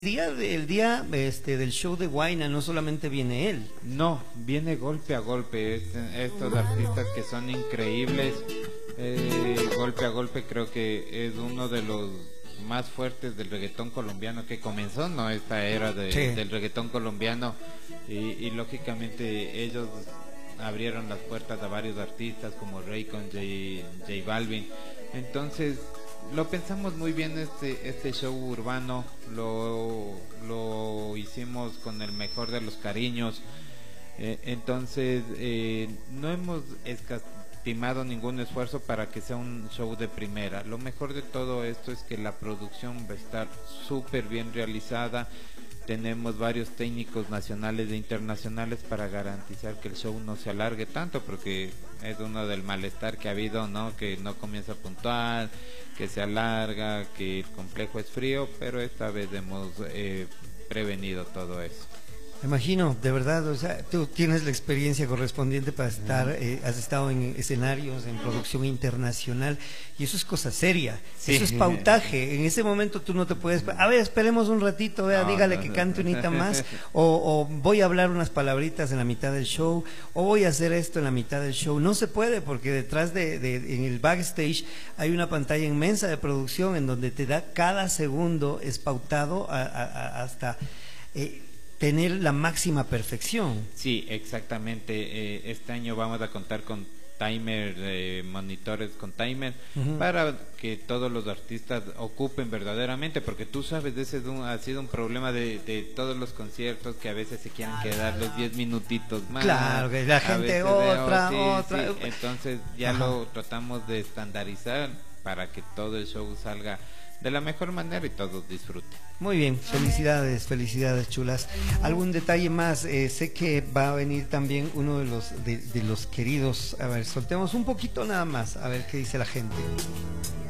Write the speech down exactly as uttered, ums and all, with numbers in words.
día del día este del show de Huayna no solamente viene él. No, viene golpe a golpe. Este, estos artistas que son increíbles, eh, golpe a golpe, creo que es uno de los más fuertes del reggaetón colombiano que comenzó, ¿no? Esta era de, sí. del reggaetón colombiano y, y lógicamente ellos abrieron las puertas a varios artistas como Raycon, J, J Balvin. Entonces lo pensamos muy bien, este este show urbano lo, lo hicimos con el mejor de los cariños, eh, entonces eh, no hemos escatimado ningún esfuerzo para que sea un show de primera. Lo mejor de todo esto es que la producción va a estar súper bien realizada. Tenemos varios técnicos nacionales e internacionales para garantizar que el show no se alargue tanto, porque es uno del malestar que ha habido, ¿no? Que no comienza puntual, que se alarga, que el complejo es frío, pero esta vez hemos eh, prevenido todo eso. Me imagino, de verdad, o sea, tú tienes la experiencia correspondiente para estar, eh, has estado en escenarios, en producción internacional, y eso es cosa seria, sí. Eso es pautaje. En ese momento tú no te puedes, a ver, esperemos un ratito, vea, no, dígale no, que no. cante unita más, o, o voy a hablar unas palabritas en la mitad del show, o voy a hacer esto en la mitad del show. No se puede, porque detrás de, de en el backstage hay una pantalla inmensa de producción en donde te da cada segundo es pautado a, a, a, hasta... Eh, tener la máxima perfección. Sí, exactamente. Eh, este año vamos a contar con timer, eh, monitores con timer, uh-huh. para que todos los artistas ocupen verdaderamente, porque tú sabes, ese es un, ha sido un problema de, de todos los conciertos, que a veces se quieren quedar los diez minutitos más. Claro, que la gente otra, de, oh, sí, otra. Sí. Entonces ya Ajá. lo tratamos de estandarizar para que todo el show salga de la mejor manera y todos disfruten. Muy bien, felicidades, felicidades chulas. ¿Algún detalle más? Eh, sé que va a venir también uno de los de, de los queridos. A ver, soltemos un poquito nada más, a ver qué dice la gente.